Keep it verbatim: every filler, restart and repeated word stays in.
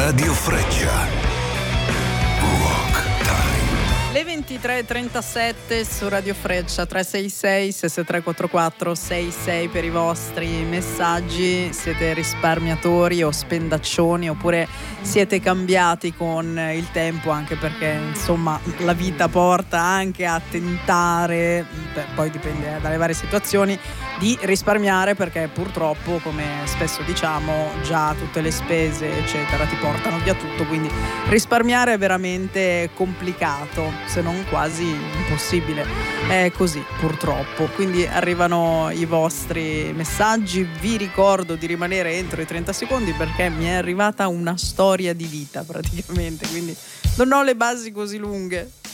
Radio Freccia. Rock Time. Le ventitré e trentasette su Radio Freccia. Tre sei sei sei sei tre quattro quattro sei sei per i vostri messaggi. Siete risparmiatori o spendaccioni, oppure siete cambiati con il tempo, anche perché insomma la vita porta anche a tentare, beh, poi dipende dalle varie situazioni, di risparmiare, perché purtroppo, come spesso diciamo, già tutte le spese eccetera ti portano via tutto, quindi risparmiare è veramente complicato, se non quasi impossibile. È così purtroppo. Quindi arrivano i vostri messaggi. Vi ricordo di rimanere entro i trenta secondi, perché mi è arrivata una storia di vita praticamente, quindi non ho le basi così lunghe.